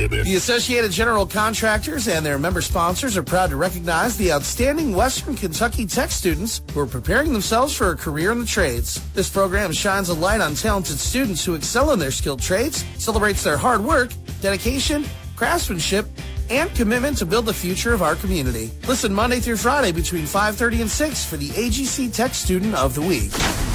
baby. The Associated General Contractors and their member sponsors are proud to recognize the outstanding Western Kentucky Tech students who are preparing themselves for a career in the trades. This program shines a light on talented students who excel in their skilled trades, celebrates their hard work, dedication, craftsmanship, and commitment to build the future of our community. Listen Monday through Friday between 5:30 and 6 for the AGC Tech Student of the Week.